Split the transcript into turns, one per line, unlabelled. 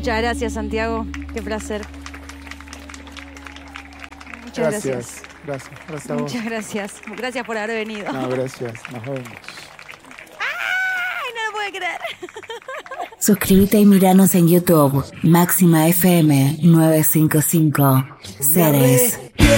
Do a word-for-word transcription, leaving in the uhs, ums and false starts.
Muchas gracias, Santiago. Qué placer. Muchas gracias.
Gracias, gracias, gracias a vos.
Muchas gracias. Gracias por haber venido.
No, gracias. Nos vemos.
¡Ay, no lo puedo creer!
Suscríbete y miranos en YouTube. Máxima F M novecientos cincuenta y cinco. Ceres.